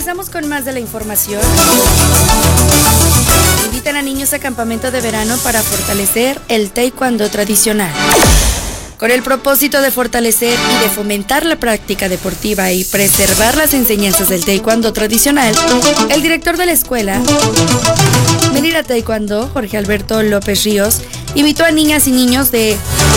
Regresamos con más de la información. Invitan a niños a campamento de verano para fortalecer el taekwondo tradicional. Con el propósito de fortalecer y de fomentar la práctica deportiva y preservar las enseñanzas del taekwondo tradicional, el director de la escuela Melira Taekwondo, Jorge Alberto López Ríos, invitó a niñas y niños de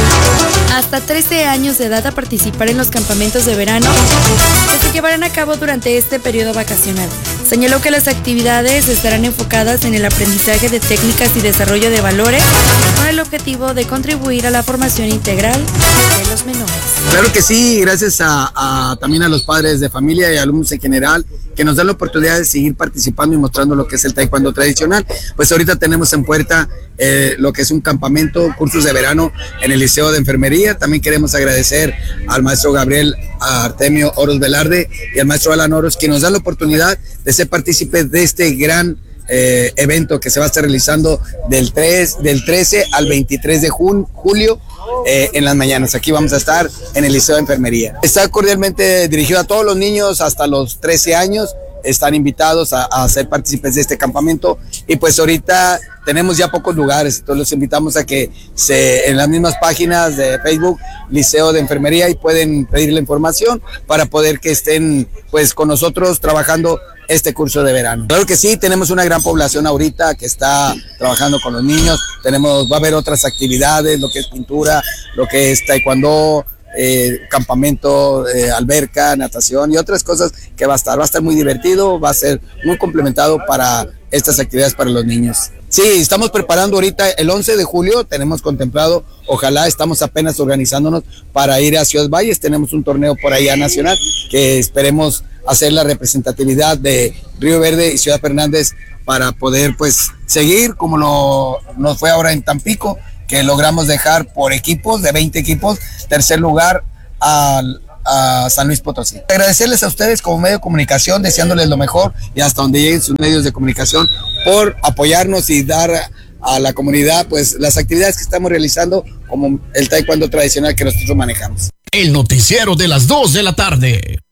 hasta 13 años de edad a participar en los campamentos de verano que se llevarán a cabo durante este periodo vacacional. Señaló que las actividades estarán enfocadas en el aprendizaje de técnicas y desarrollo de valores con el objetivo de contribuir a la formación integral de los menores. Claro que sí, gracias también a los padres de familia y alumnos en general que nos dan la oportunidad de seguir participando y mostrando lo que es el taekwondo tradicional. Pues ahorita tenemos en puerta lo que es un campamento, cursos de verano en el Liceo de Enfermería. También queremos agradecer al maestro Gabriel Artemio Oros Velarde y al maestro Alan Oros, que nos dan la oportunidad de ser partícipes de este gran evento que se va a estar realizando del 13 al 23 de julio en las mañanas. Aquí vamos a estar en el Liceo de Enfermería. Está cordialmente dirigido a todos los niños hasta los 13 años. Están invitados a ser partícipes de este campamento y pues ahorita tenemos ya pocos lugares, entonces los invitamos a que en las mismas páginas de Facebook, Liceo de Enfermería, y pueden pedir la información para poder que estén pues con nosotros trabajando este curso de verano. Claro que sí, tenemos una gran población ahorita que está trabajando con los niños, va a haber otras actividades, lo que es pintura, lo que es taekwondo, campamento, alberca, natación y otras cosas que va a estar muy divertido, va a ser muy complementado para estas actividades para los niños. Sí, estamos preparando ahorita el 11 de julio, tenemos contemplado, ojalá, estamos apenas organizándonos para ir a Ciudad Valles, tenemos un torneo por allá nacional que esperemos hacer la representatividad de Río Verde y Ciudad Fernández para poder pues seguir como nos fue ahora en Tampico, que logramos dejar por equipos, de 20 equipos, tercer lugar a San Luis Potosí. Agradecerles a ustedes como medio de comunicación, deseándoles lo mejor y hasta donde lleguen sus medios de comunicación por apoyarnos y dar a la comunidad pues las actividades que estamos realizando como el taekwondo tradicional que nosotros manejamos. El noticiero de las 2 de la tarde.